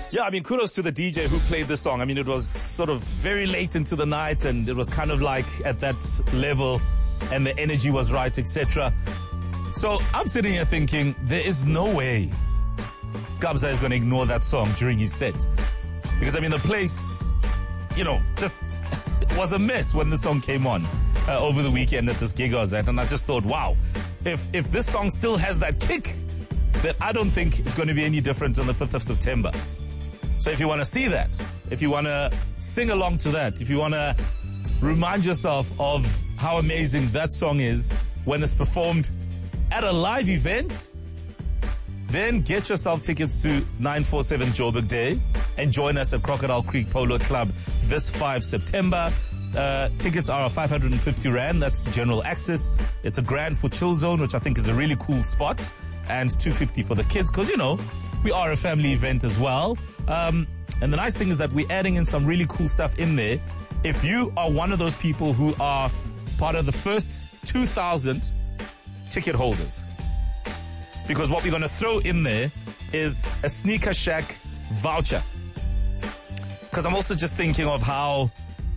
Yeah, I mean, kudos to the DJ who played the song. I mean, it was sort of very late into the night and it was kind of like at that level and the energy was right, etc. So I'm sitting here thinking, there is no way Kabza is going to ignore that song during his set. Because, I mean, the place, just was a mess when the song came on over the weekend at this gig I was at. And I just thought, wow, if this song still has that kick, then I don't think it's going to be any different on the 5th of September. So if you want to see that, if you want to sing along to that, if you want to remind yourself of how amazing that song is when it's performed at a live event, then get yourself tickets to 947 Joburg Day and join us at Crocodile Creek Polo Club this 5 September. Tickets are 550 Rand. That's general access. It's a grand for Chill Zone, which I think is a really cool spot, and 250 for the kids because, we are a family event as well. And the nice thing is that we're adding in some really cool stuff in there. If you are one of those people who are part of the first 2,000 ticket holders, because what we're going to throw in there is a Sneaker Shack voucher. Because I'm also just thinking of how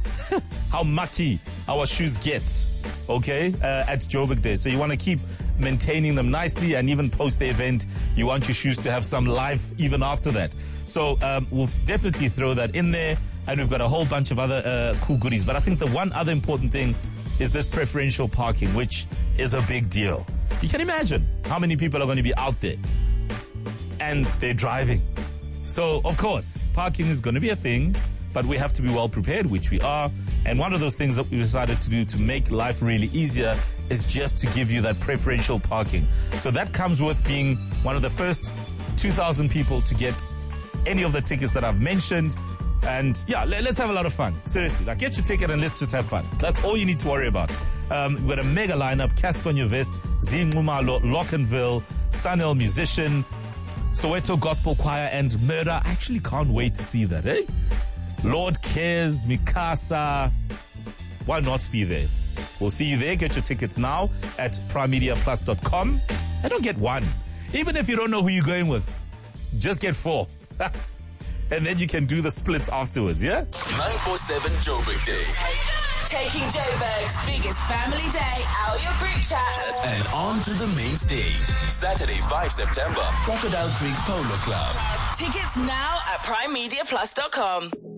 mucky our shoes get, okay, at Joburg Day. So you want to keep maintaining them nicely, and even post the event, you want your shoes to have some life even after that. So we'll definitely throw that in there, and we've got a whole bunch of other cool goodies. But I think the one other important thing is this preferential parking, which is a big deal. You can imagine how many people are going to be out there and they're driving. So, of course, parking is going to be a thing, but we have to be well prepared, which we are. And one of those things that we decided to do to make life really easier is just to give you that preferential parking. So that comes with being one of the first 2,000 people to get any of the tickets that I've mentioned. And yeah, let's have a lot of fun. Seriously, get your ticket and let's just have fun. That's all you need to worry about. We've got a mega lineup: Casper on Your Vest, Zingumalo, Lockenville, Sunel Musician, Soweto Gospel Choir, and Murder. I actually can't wait to see that, eh? Lord Cares, Mikasa. Why not be there? We'll see you there. Get your tickets now at primemediaplus.com. And don't get one. Even if you don't know who you're going with, just get 4. And then you can do the splits afterwards, yeah? 947 Joburg Day. Taking Joburg's biggest family day out your group chat. And on to the main stage. Saturday, 5 September, Crocodile Creek Polo Club. Tickets now at primemediaplus.com.